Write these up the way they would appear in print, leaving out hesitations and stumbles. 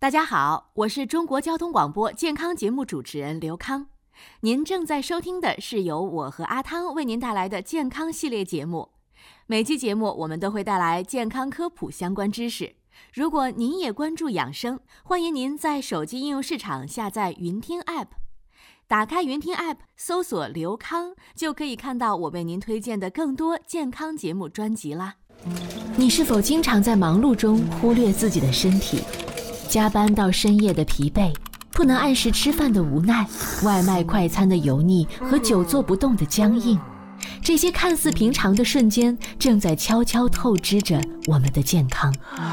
大家好，我是中国交通广播健康节目主持人刘康。您正在收听的是由我和阿汤为您带来的健康系列节目。每期节目我们都会带来健康科普相关知识。如果您也关注养生，欢迎您在手机应用市场下载云听 App， 打开云听 App 搜索刘康，就可以看到我为您推荐的更多健康节目专辑啦。你是否经常在忙碌中忽略自己的身体？加班到深夜的疲惫，不能按时吃饭的无奈，外卖快餐的油腻和久坐不动的僵硬，这些看似平常的瞬间正在悄悄透支着我们的健康。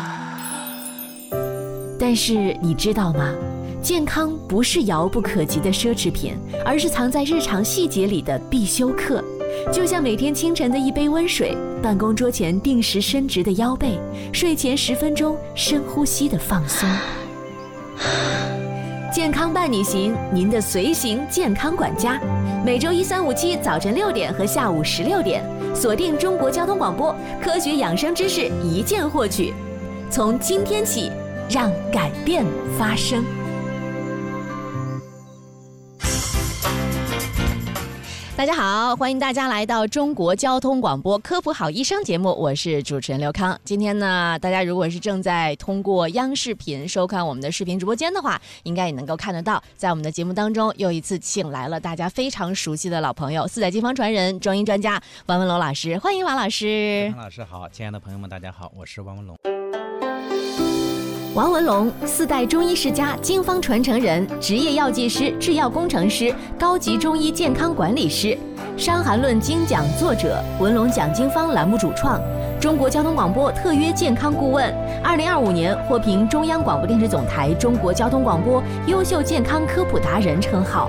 但是你知道吗？健康不是遥不可及的奢侈品，而是藏在日常细节里的必修课。就像每天清晨的一杯温水，办公桌前定时伸直的腰背，睡前10分钟深呼吸的放松。健康伴你行，您的随行健康管家，每周1、3、5、7早晨6点和下午16点，锁定中国交通广播，科学养生知识一键获取。从今天起，让改变发生。大家好，欢迎大家来到中国交通广播科普好医生节目，我是主持人刘康。今天呢，大家如果是正在通过央视频收看我们的视频直播间的话，应该也能够看得到，在我们的节目当中又一次请来了大家非常熟悉的老朋友，4代金方传人、中医专家王文龙老师，欢迎王老师。 王老师好，亲爱的朋友们大家好，我是王文龙。 王文龙，4代中医世家、经方传承人，职业药剂师、制药工程师，高级中医健康管理师，伤寒论精讲作者，文龙讲经方栏目主创，中国交通广播特约健康顾问，2025年获评中央广播电视总台中国交通广播优秀健康科普达人称号。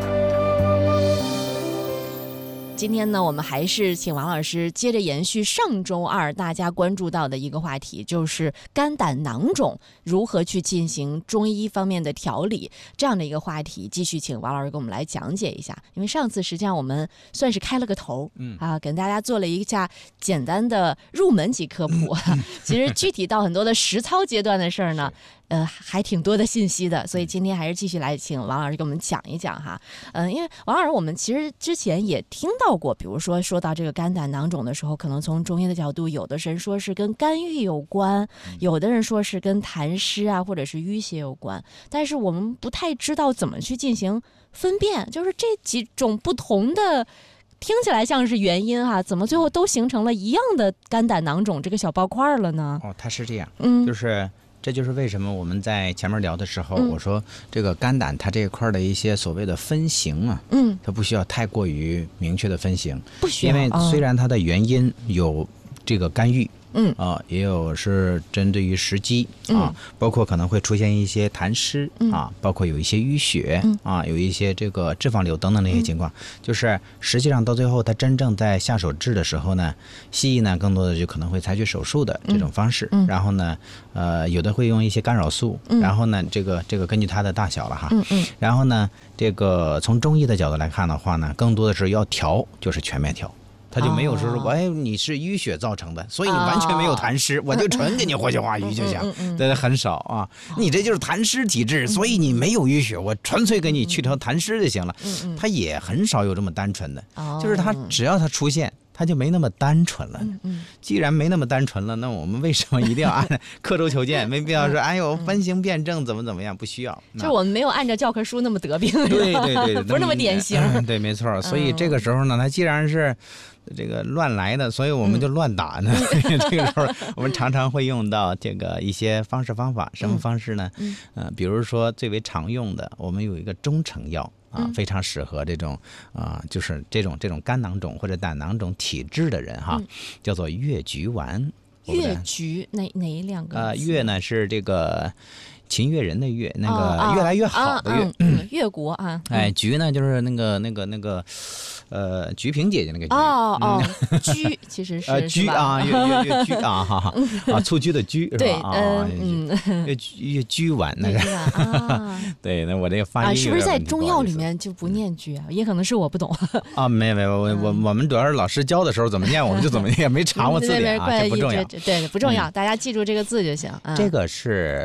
今天呢，我们还是请王老师接着延续上周二大家关注到的一个话题，就是肝胆囊肿如何去进行中医方面的调理，这样的一个话题，继续请王老师给我们来讲解一下。因为上次实际上我们算是开了个头，给大家做了一下简单的入门级科普。其实具体到很多的实操阶段的事儿呢，还挺多的信息的，所以今天还是继续来请王老师给我们讲一讲哈。因为王老师，我们其实之前也听到过，比如说到这个肝胆囊肿的时候，可能从中医的角度，有的人说是跟肝郁有关，有的人说是跟痰湿啊或者是淤血有关，但是我们不太知道怎么去进行分辨，就是这几种不同的听起来像是原因哈，怎么最后都形成了一样的肝胆囊肿这个小包块了呢？ 它是这样，这就是为什么我们在前面聊的时候，我说这个肝胆它这一块的一些所谓的分型啊，它不需要太过于明确的分型， 不需要， 因为虽然它的原因有这个肝郁，也有是针对于食积包括可能会出现一些痰湿包括有一些淤血有一些这个脂肪瘤等等那些情况，就是实际上到最后它真正在下手治的时候呢，西医呢更多的就可能会采取手术的这种方式，然后呢有的会用一些干扰素，然后呢这个根据它的大小了哈，然后呢这个从中医的角度来看的话呢，更多的是要调，就是全面调。他就没有说你是淤血造成的，所以你完全没有痰湿，我就纯给你活血化瘀就行，这很少啊。你这就是痰湿体质，所以你没有淤血，我纯粹给你去掉痰湿就行了。他也很少有这么单纯的，就是他只要他出现，它就没那么单纯了。既然没那么单纯了，那我们为什么一定要按刻舟求剑？没必要说分型辩证怎么样，不需要。 就我们没有按照教科书那么得病， 对， 不是那么典型。 对，没错。所以这个时候呢，它既然是这个乱来的，所以我们就乱打呢。这个时候我们常常会用到这个一些方式方法，什么方式呢？比如说最为常用的，我们有一个中成药。非常适合这种就是这种肝囊肿或者胆囊肿体质的人哈，叫做越橘丸。 越橘哪两个？ 越呢是这个秦越人的越，那个越来越好的越， 越国啊。 橘呢就是那个菊萍姐姐那个菊，菊其实是菊啊，越菊啊蹴鞠的鞠是吧？越菊丸那个对，那我这个发音是不是在中药里面就不念菊啊？也可能是我不懂没有，我们主要是老师教的时候怎么念我们就怎么念，没查过字典这不重要。 对，不重要，大家记住这个字就行。 这个是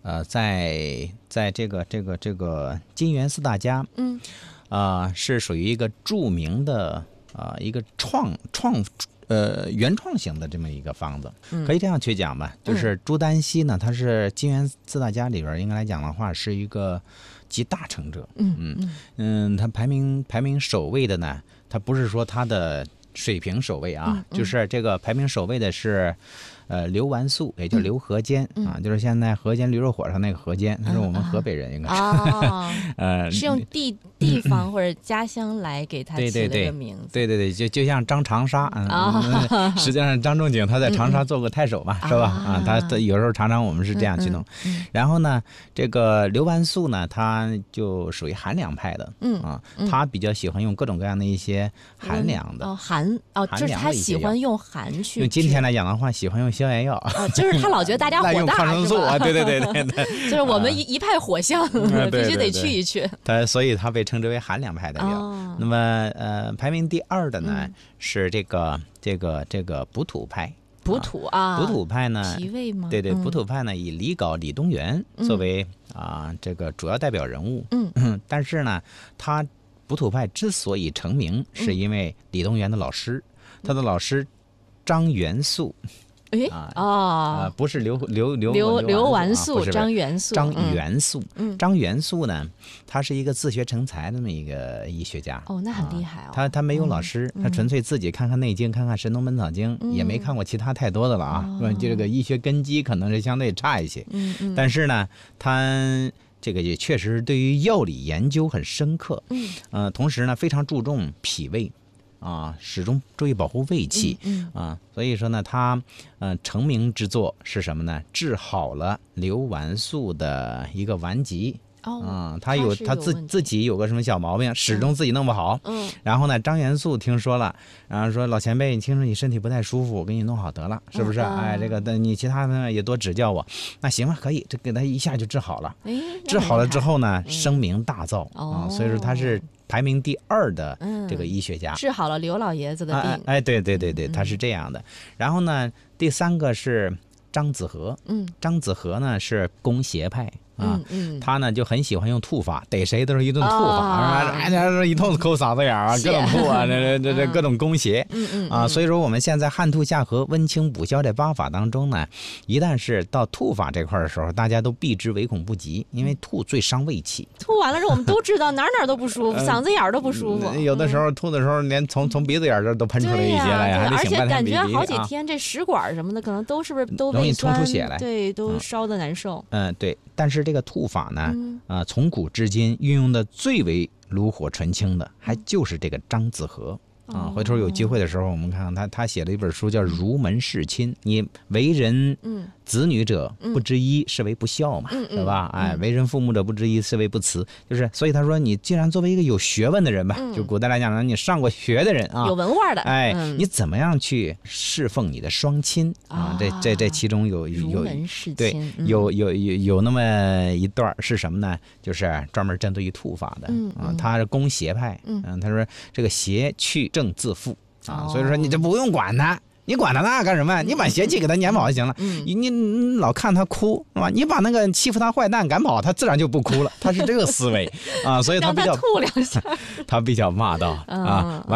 在这个金元四大家，是属于一个著名的一个原创型的这么一个房子，可以这样去讲吧。就是朱丹溪呢，他是金元四大家里边应该来讲的话，是一个集大成者。他排名首位的呢，他不是说他的水平首位啊，就是这个排名首位的是刘完素，也就是刘河间就是现在河间驴肉火烧那个河间，他是我们河北人，应该是是用地方或者家乡来给他起了个名字。 对，就像张长沙实际上张仲景他在长沙做过太守嘛，是吧？他有时候常常我们是这样去弄。然后呢，这个刘完素呢，他就属于寒凉派的，他比较喜欢用各种各样的一些寒凉的就是他喜欢用寒去。 用今天来讲的话，喜欢用消炎药， 就是他老觉得大家火大， 用抗生素啊，对， 就是我们一派火象，必须得去一去。 所以他被称之为寒凉派代表。那么排名第2的呢是这个补土派。 补土派呢， 提味吗？ 对，补土派呢以李杲、李东垣作为这个主要代表人物。但是呢，他补土派之所以成名，是因为李东垣的老师，他的老师张元素。不是刘完素，张元素。张元素呢，他是一个自学成才的那么一个医学家。 那很厉害哦。 他没有老师，他纯粹自己看看《内经》，看看《神农本草经》，也没看过其他太多的了啊。这个医学根基可能是相对差一些。但是呢，他这个也确实对于药理研究很深刻。同时呢，非常注重脾胃。始终注意保护胃气。所以说呢，他成名之作是什么呢？治好了刘完素的一个顽疾。他自己有个什么小毛病，始终自己弄不好。然后呢，张元素听说了，然后说老前辈，你听说你身体不太舒服，我给你弄好得了，是不是？这个你其他的也多指教我。那行吧，可以，这给他一下就治好了。治好了之后呢，声名大噪所以说他是排名第2的这个医学家， 治好了刘老爷子的病。 对，他是这样的。然后呢，第3个是张子和。张子和呢是攻邪派。他呢就很喜欢用吐法，逮谁都是一顿吐法，一通抠嗓子眼各种吐这各种攻邪。所以说我们现在汉吐下和温清补消这8法当中呢，一旦是到吐法这块的时候，大家都避之唯恐不及，因为吐最伤胃气。 吐完了之后我们都知道哪都不舒服，嗓子眼都不舒服。 有的时候吐的时候连从鼻子眼这都喷出来一些来呀， 而且感觉好几天这食管什么的可能都是不是都容易冲出血来， 对，都烧得难受。 对，但是这个吐法呢，从古至今运用的最为炉火纯青的，还就是这个张子和。回头有机会的时候，我们看看他写了一本书叫《儒门事亲》，你为人子女者不知一，是为不孝嘛，对吧？为人父母者不知一，是为不慈。就是所以他说，你既然作为一个有学问的人吧，就古代来讲呢，你上过学的人有文化的， 你怎么样去侍奉你的双亲这其中有对有那么一段是什么呢？就是专门针对于吐法的他是攻邪派。他说这个邪去正自负所以说你这不用管他，你管他那干什么？你把邪气给他撵跑就行了。你老看他哭是吧？你把那个欺负他坏蛋赶跑，他自然就不哭了。他是这个思维所以他比较让他吐2下， 他比较骂道完